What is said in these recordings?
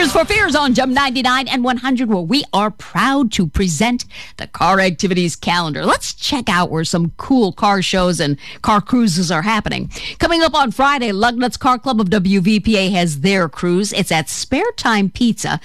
Tears for Fears on Jump 99 and 100, where we are proud to present the Car Activities Calendar. Let's check out where some cool car shows and car cruises are happening. Coming up on Friday, Lugnuts Car Club of WVPA has their cruise. It's at Spare Time Pizza,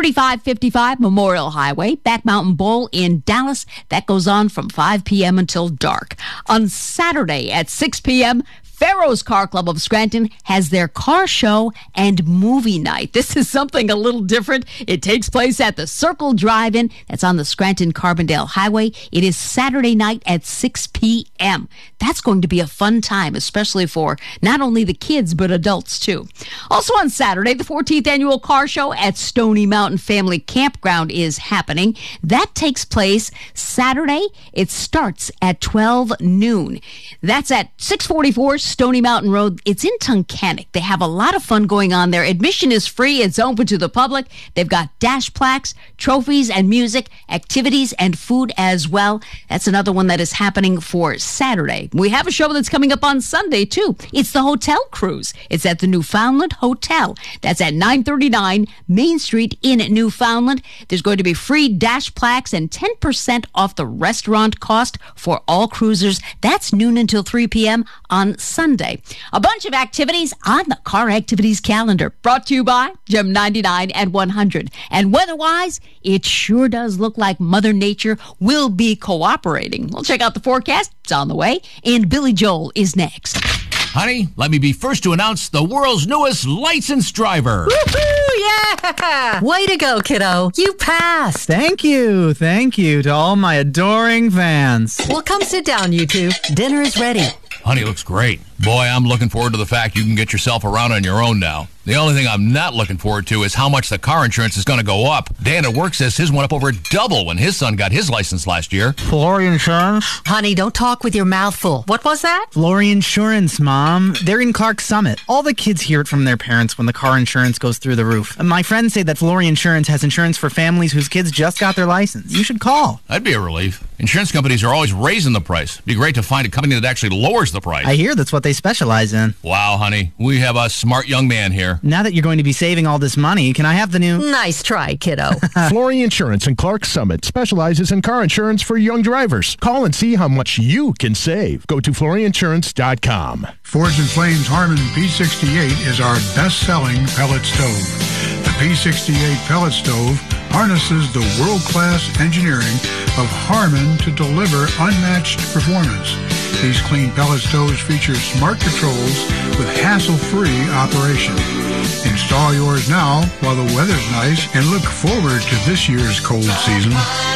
3555 Memorial Highway, Back Mountain Bowl in Dallas. That goes on from 5 p.m. until dark. On Saturday at 6 p.m., Farrow's Car Club of Scranton has their car show and movie night. This is something a little different. It takes place at the Circle Drive-In. That's on the Scranton-Carbondale Highway. It is Saturday night at 6 p.m. That's going to be a fun time, especially for not only the kids, but adults, too. Also on Saturday, the 14th Annual Car Show at Stony Mountain Family Campground is happening. That takes place Saturday. It starts at 12 noon. That's at 644 Stony Mountain Road. It's in Tunkhannock. They have a lot of fun going on there. Admission is free. It's open to the public. They've got dash plaques, trophies, and music, activities, and food as well. That's another one that is happening for Saturday. We have a show that's coming up on Sunday, too. It's the Hotel Cruise. It's at the Newfoundland Hotel. That's at 939 Main Street in Newfoundland. There's going to be free dash plaques and 10% off the restaurant cost for all cruisers. That's noon until 3 p.m. on Sunday. A bunch of activities on the Car Activities Calendar, brought to you by Gem 99 and 100. And weather-wise, it sure does look like Mother Nature will be cooperating. We'll check out the forecast. It's on the way. And Billy Joel is next. Honey, let me be first to announce the world's newest licensed driver. Woohoo! Yeah! Way to go, kiddo. You passed. Thank you to all my adoring fans. Well, come sit down, you two. Dinner is ready. Honey looks great. Boy, I'm looking forward to the fact you can get yourself around on your own now. The only thing I'm not looking forward to is how much the car insurance is going to go up. Dan at work says his went up over double when his son got his license last year. Flory Insurance? Honey, don't talk with your mouth full. What was that? Flory Insurance, Mom. They're in Clark Summit. All the kids hear it from their parents when the car insurance goes through the roof. My friends say that Flory Insurance has insurance for families whose kids just got their license. You should call. That'd be a relief. Insurance companies are always raising the price. It'd be great to find a company that actually lowers the price. I hear that's what they specialize in. Wow, honey. We have a smart young man here. Now that you're going to be saving all this money, can I have the new... Nice try, kiddo. Flory Insurance in Clark Summit specializes in car insurance for young drivers. Call and see how much you can save. Go to floryinsurance.com. Forge and Flame's Harmon P68 is our best-selling pellet stove. The P68 pellet stove harnesses the world-class engineering of Harmon to deliver unmatched performance. These clean pellet stoves feature smart controls with hassle-free operation. Install yours now while the weather's nice and look forward to this year's cold season.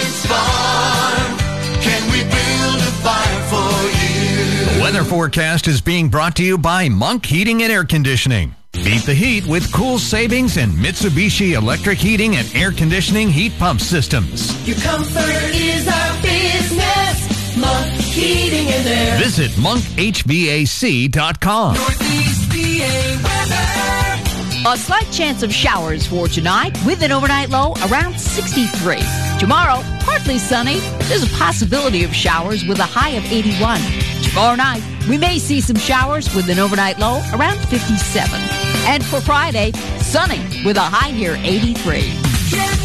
The weather forecast is being brought to you by Monk Heating and Air Conditioning. Beat the heat with cool savings and Mitsubishi electric heating and air conditioning heat pump systems. Your comfort is our business. Monk Heating and Air. Visit monkhvac.com. Northeast PA weather. A slight chance of showers for tonight with an overnight low around 63. Tomorrow, partly sunny. There's a possibility of showers with a high of 81. Tomorrow night, we may see some showers with an overnight low around 57. And for Friday, sunny with a high near 83.